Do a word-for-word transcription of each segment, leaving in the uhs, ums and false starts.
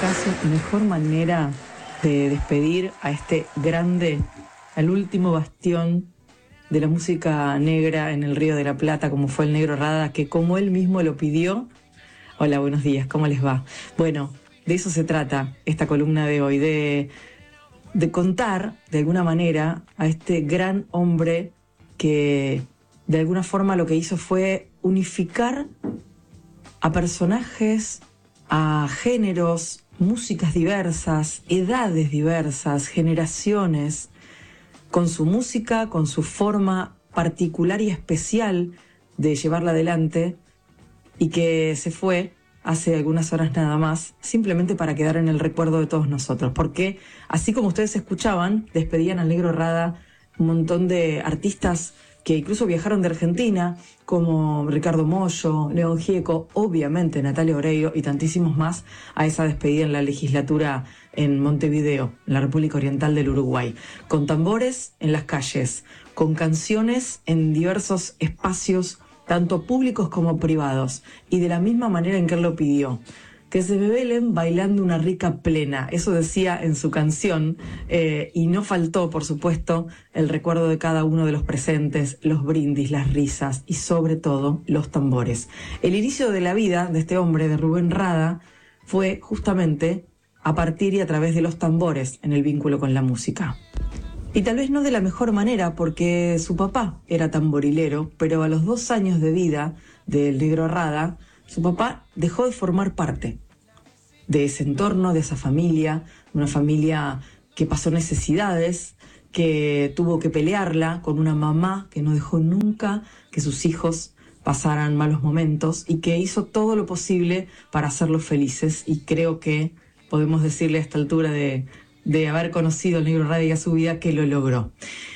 acaso mejor manera de despedir a este grande, al último bastión de la música negra en el Río de la Plata, como fue el Negro Rada, que como él mismo lo pidió? Hola, buenos días, ¿cómo les va? Bueno, de eso se trata esta columna de hoy, de, de contar de alguna manera a este gran hombre que de alguna forma lo que hizo fue unificar a personajes, a géneros, músicas diversas, edades diversas, generaciones, con su música, con su forma particular y especial de llevarla adelante, y que se fue hace algunas horas nada más, simplemente para quedar en el recuerdo de todos nosotros, porque así como ustedes escuchaban, despedían al Negro Rada un montón de artistas que incluso viajaron de Argentina, como Ricardo Mollo, León Gieco, obviamente Natalia Oreiro y tantísimos más, a esa despedida en la legislatura en Montevideo, en la República Oriental del Uruguay, con tambores en las calles, con canciones en diversos espacios, tanto públicos como privados, y de la misma manera en que él lo pidió. Que se bebelen bailando una rica plena, eso decía en su canción, eh, y no faltó, por supuesto, el recuerdo de cada uno de los presentes, los brindis, las risas y sobre todo los tambores. El inicio de la vida de este hombre, de Rubén Rada, fue justamente a partir y a través de los tambores en el vínculo con la música. Y tal vez no de la mejor manera, porque su papá era tamborilero, pero a los dos años de vida del Negro Rada, su papá dejó de formar parte de ese entorno, de esa familia, una familia que pasó necesidades, que tuvo que pelearla con una mamá que no dejó nunca que sus hijos pasaran malos momentos y que hizo todo lo posible para hacerlos felices, y creo que podemos decirle a esta altura de, de haber conocido al Negro Rada y a su vida que lo logró.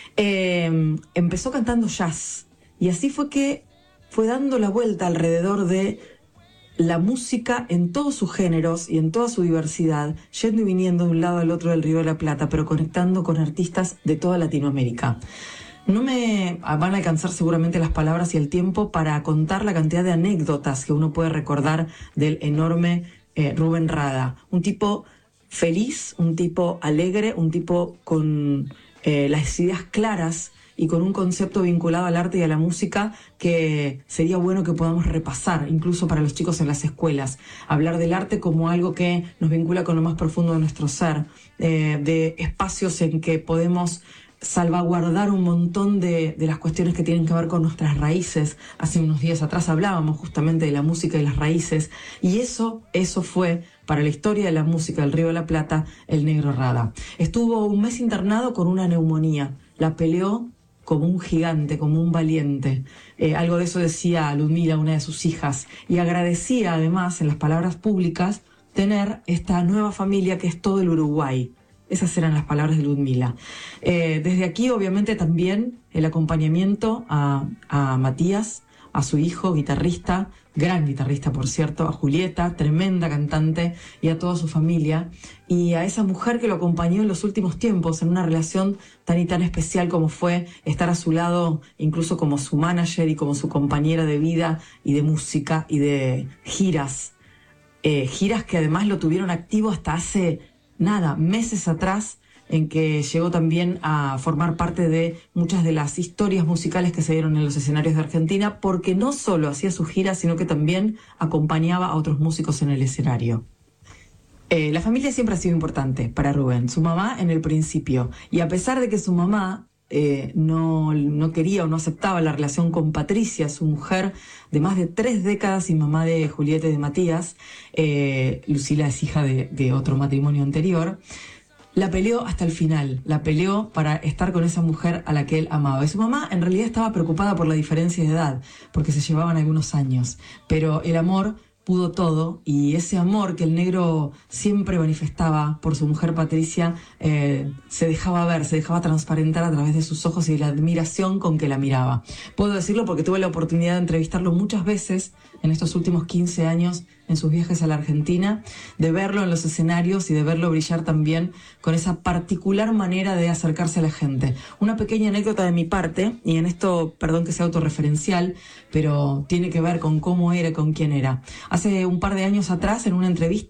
Eh, empezó cantando jazz, y así fue que fue dando la vuelta alrededor de la música en todos sus géneros y en toda su diversidad, yendo y viniendo de un lado al otro del Río de la Plata, pero conectando con artistas de toda Latinoamérica. No me van a alcanzar seguramente las palabras y el tiempo para contar la cantidad de anécdotas que uno puede recordar del enorme eh, Rubén Rada. Un tipo feliz, un tipo alegre, un tipo con eh, las ideas claras y con un concepto vinculado al arte y a la música que sería bueno que podamos repasar, incluso para los chicos en las escuelas. Hablar del arte como algo que nos vincula con lo más profundo de nuestro ser, eh, de espacios en que podemos salvaguardar un montón de, de las cuestiones que tienen que ver con nuestras raíces. Hace unos días atrás hablábamos justamente de la música y las raíces, y eso, eso fue para la historia de la música del Río de la Plata, el Negro Rada. Estuvo un mes internado con una neumonía, la peleó como un gigante, como un valiente. Eh, algo de eso decía Ludmila, una de sus hijas, y agradecía además en las palabras públicas tener esta nueva familia que es todo el Uruguay. Esas eran las palabras de Ludmila. Eh, desde aquí, obviamente, también el acompañamiento a, a Matías, a su hijo, guitarrista, gran guitarrista, por cierto, a Julieta, tremenda cantante, y a toda su familia, y a esa mujer que lo acompañó en los últimos tiempos, en una relación tan y tan especial como fue estar a su lado, incluso como su manager y como su compañera de vida y de música y de giras. Eh, giras que además lo tuvieron activo hasta hace nada, meses atrás, en que llegó también a formar parte de muchas de las historias musicales que se dieron en los escenarios de Argentina, porque no solo hacía sus giras, sino que también acompañaba a otros músicos en el escenario. Eh, la familia siempre ha sido importante para Rubén, su mamá en el principio, y a pesar de que su mamá eh, no, no quería o no aceptaba la relación con Patricia, su mujer de más de tres décadas y mamá de Julieta y de Matías, eh, Lucila es hija de, de otro matrimonio anterior, la peleó hasta el final, la peleó para estar con esa mujer a la que él amaba. Y su mamá en realidad estaba preocupada por la diferencia de edad, porque se llevaban algunos años, pero el amor pudo todo, y ese amor que el negro siempre manifestaba por su mujer Patricia eh, se dejaba ver, se dejaba transparentar a través de sus ojos y de la admiración con que la miraba. Puedo decirlo porque tuve la oportunidad de entrevistarlo muchas veces en estos últimos quince años en sus viajes a la Argentina, de verlo en los escenarios y de verlo brillar también con esa particular manera de acercarse a la gente. Una pequeña anécdota de mi parte, y en esto, perdón que sea autorreferencial, pero tiene que ver con cómo era y con quién era. Hace un par de años atrás, en una entrevista,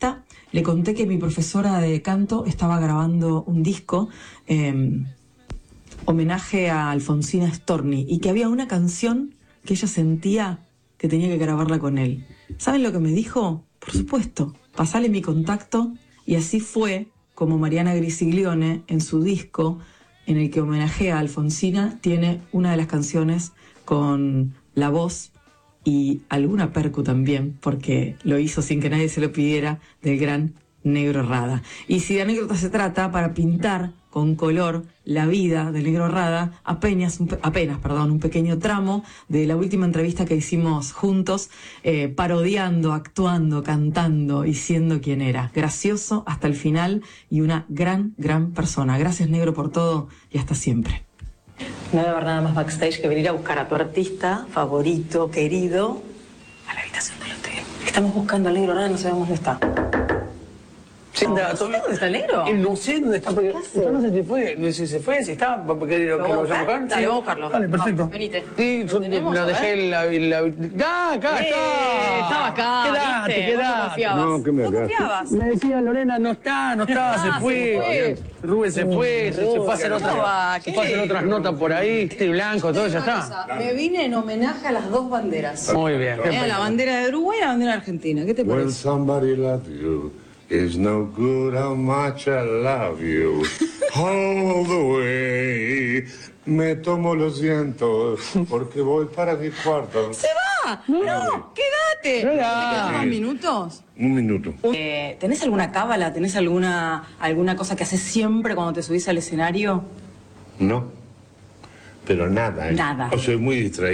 le conté que mi profesora de canto estaba grabando un disco, eh, homenaje a Alfonsina Storni, y que había una canción que ella sentía que tenía que grabarla con él. ¿Saben lo que me dijo? Por supuesto, pasale mi contacto, y así fue como Mariana Grisiglione, en su disco, en el que homenajea a Alfonsina, tiene una de las canciones con la voz y alguna percu también, porque lo hizo sin que nadie se lo pidiera, del gran Negro Rada. Y si de anécdota se trata, para pintar con color la vida del Negro Rada, apenas, un, apenas perdón, un pequeño tramo de la última entrevista que hicimos juntos, eh, parodiando, actuando, cantando y siendo quien era. Gracioso hasta el final y una gran, gran persona. Gracias, Negro, por todo y hasta siempre. No debe haber nada más backstage que venir a buscar a tu artista favorito, querido, a la habitación del hotel. Estamos buscando al Negro Rada, no sabemos dónde está. Sí, no, anda, ¿dónde está el Negro? Eh, no sé dónde está, porque yo no sé si fue, no sé si se fue, si está, porque que lo vamos a buscar. Dale, vamos a buscarlo. Dale, perfecto. Vamos, venite. Sí, yo ¿Tenemos, lo dejé en la, en la... ¡Ah, acá Eh, está! estaba acá, Quedate, ¿viste? ¿Vos quedate. confiabas? No, ¿qué me ¿Vos quedaste? confiabas? Me decía Lorena, no está, no está, Ah, se fue. se fue. Rubén se fue, se, se fue a hacer no otras, va, se fue a hacer ¿qué? otras notas por ahí, este blanco, todo, ya está. Me vine en homenaje a las dos banderas. Muy bien. Era la bandera de Uruguay y la bandera de Argentina. ¿Qué te When parece? somebody loves you, it's no good how much I love you. All the way. Me tomo los vientos porque voy para mi cuarto. ¡Se va! ¡No! ¡Quédate! ¿Te quedan unos minutos? Un minuto. Eh, ¿Tenés alguna cábala? ¿Tenés alguna, alguna cosa que haces siempre cuando te subís al escenario? No. Pero nada. ¿eh? Nada. Yo soy muy distraído.